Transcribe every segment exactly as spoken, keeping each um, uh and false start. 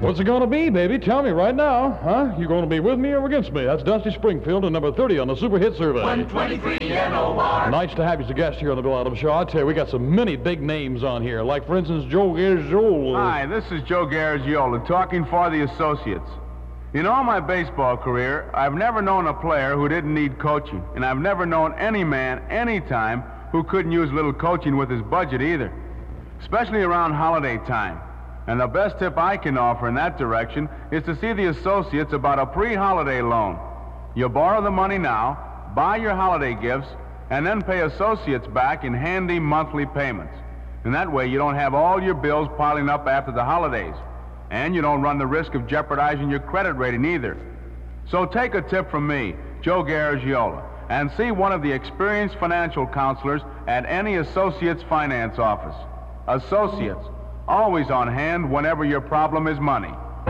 What's it going to be, baby? Tell me right now. Huh? You going to be with me or against me? That's Dusty Springfield and number thirty on the Super Hit Survey. one twenty-three N O R. Nice to have you as a guest here on the Bill Adams Show. I tell you, we got some many big names on here. Like, for instance, Joe Garagiola. Hi, this is Joe Garagiola talking for the Associates. In all my baseball career, I've never known a player who didn't need coaching. And I've never known any man, anytime, who couldn't use a little coaching with his budget either. Especially around holiday time. And the best tip I can offer in that direction is to see the Associates about a pre-holiday loan. You borrow the money now, buy your holiday gifts, and then pay Associates back in handy monthly payments. And that way you don't have all your bills piling up after the holidays. And you don't run the risk of jeopardizing your credit rating either. So take a tip from me, Joe Garagiola, and see one of the experienced financial counselors at any Associates finance office. Associates, always on hand whenever your problem is money.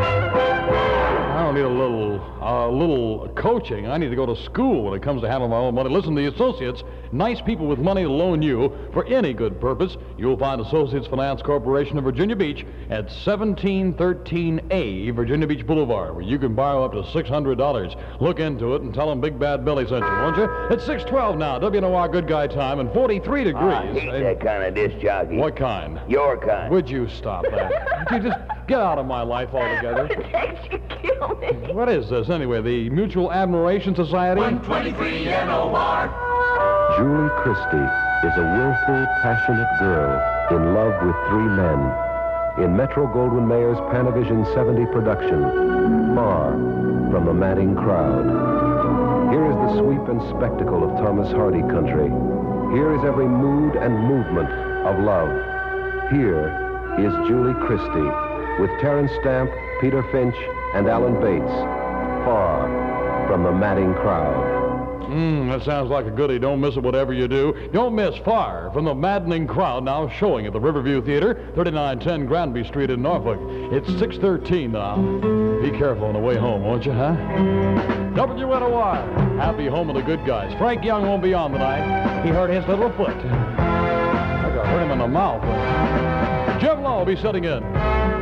I don't need a little, uh, little coaching. I need to go to school when it comes to handling my own money. Listen to the Associates, nice people with money to loan you for any good purpose. You'll find Associates Finance Corporation of Virginia Beach at seventeen thirteen A Virginia Beach Boulevard, where you can borrow up to six hundred dollars. Look into it and tell them Big Bad Billy sent you, won't you? It's six twelve now, W N O R Good Guy Time, and forty-three degrees. I hate that kind of disc jockey. What kind? Your kind. Would you stop that? Would you just get out of my life altogether? You kill me. What is this, anyway? The Mutual Admiration Society? one twenty-three N O R. Julie Christie is a willful, passionate girl in love with three men. In Metro-Goldwyn-Mayer's Panavision seventy production, Far from the Madding Crowd. Here is the sweep and spectacle of Thomas Hardy country. Here is every mood and movement of love. Here is Julie Christie with Terence Stamp, Peter Finch, and Alan Bates. Far from the Madding Crowd. Mmm, that sounds like a goodie. Don't miss it, whatever you do. Don't miss Far from the Maddening Crowd, now showing at the Riverview Theater, thirty-nine ten Granby Street in Norfolk. It's six thirteen now. Be careful on the way home, won't you, huh? W N O R, happy home of the good guys. Frank Young won't be on tonight. He hurt his little foot. I got hurt him in the mouth. Jim Law will be sitting in.